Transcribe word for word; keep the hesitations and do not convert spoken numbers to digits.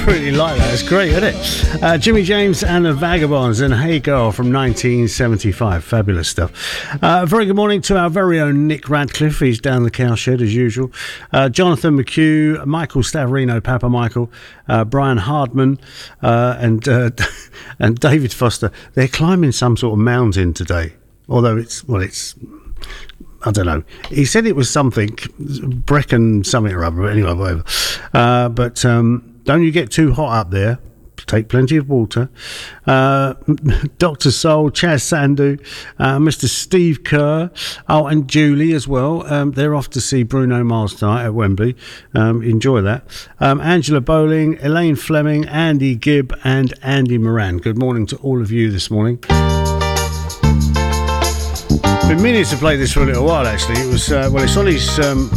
really like that. It's great, isn't it? Uh, Jimmy James and the Vagabonds and Hey Girl from nineteen seventy-five. Fabulous stuff. Uh, very good morning to our very own Nick Radcliffe. He's down the cowshed as usual. Uh, Jonathan McHugh, Michael Stavrino, Papa Michael, uh, Brian Hardman, uh, and uh, and David Foster. They're climbing some sort of mountain today. Although it's, well, it's... I don't know. He said it was something, Brecon something or other, but anyway, whatever. Uh, but um, don't you get too hot up there. Take plenty of water. Uh, Doctor Soul, Chaz Sandu, uh, Mister Steve Kerr, oh, and Julie as well. Um, they're off to see Bruno Mars tonight at Wembley. Um, enjoy that. Um, Angela Bowling, Elaine Fleming, Andy Gibb, and Andy Moran. Good morning to all of you this morning. Been meaning to play this for a little while, actually. It was, uh, well, it's on his... Um,